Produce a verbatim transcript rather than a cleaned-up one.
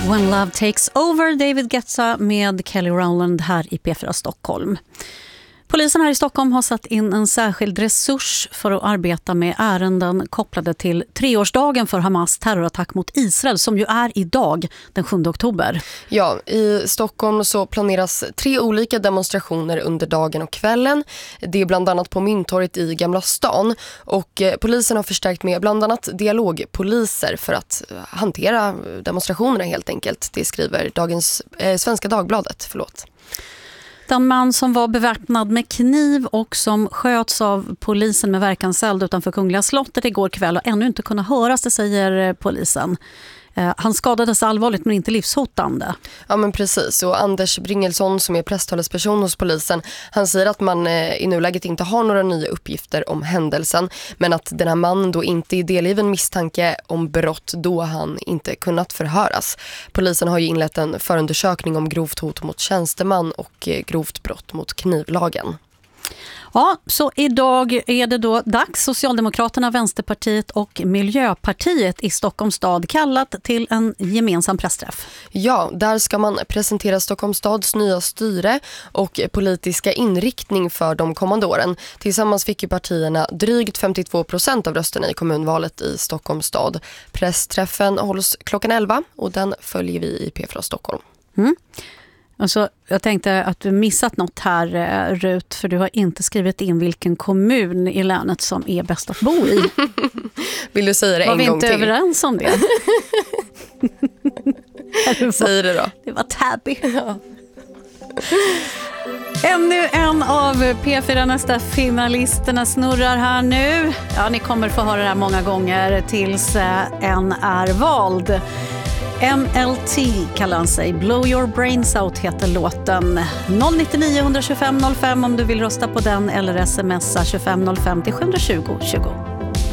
When Love Takes Over, David Guetta med Kelly Rowland här i P fyra Stockholm. Polisen här i Stockholm har satt in en särskild resurs för att arbeta med ärenden kopplade till treårsdagen för Hamas terrorattack mot Israel som ju är idag den sjunde oktober. Ja, i Stockholm så planeras tre olika demonstrationer under dagen och kvällen. Det är bland annat på Mynttorget i Gamla stan och eh, polisen har förstärkt med bland annat dialogpoliser för att hantera demonstrationerna helt enkelt. Det skriver dagens eh, Svenska Dagbladet, förlåt. Den man som var beväpnad med kniv och som sköts av polisen med verkanseld utanför Kungliga slottet igår kväll har ännu inte kunnat höras, det säger polisen. Han skadades allvarligt men inte livshotande. Ja men precis, och Anders Bringelsson som är presstalesperson hos polisen, han säger att man i nuläget inte har några nya uppgifter om händelsen, men att den här mannen då inte är delgiven misstanke om brott då han inte kunnat förhöras. Polisen har ju inlett en förundersökning om grovt hot mot tjänsteman och grovt brott mot knivlagen. Ja, så idag är det då dags. Socialdemokraterna, Vänsterpartiet och Miljöpartiet i Stockholms stad kallat till en gemensam pressträff. Ja, där ska man presentera Stockholms stads nya styre och politiska inriktning för de kommande åren. Tillsammans fick ju partierna drygt femtiotvå procent av rösterna i kommunvalet i Stockholms stad. Pressträffen hålls klockan elva och den följer vi i P fyra Stockholm. Mm. Alltså, jag tänkte att du missat något här, Rut, för du har inte skrivit in vilken kommun i länet som är bäst att bo i. Vill du säga det en gång till? Var vi inte överens om det? Säg det då. Det var Täby. Ja. Ännu en av P fyra nästa finalisterna snurrar här nu. Ja, ni kommer få höra det här många gånger tills en är vald. M L T kallar han sig. Blow Your Brains Out heter låten. noll nio nio ett två fem noll fem om du vill rösta på den eller smsa tjugofem noll fem till sju tjugo tjugo.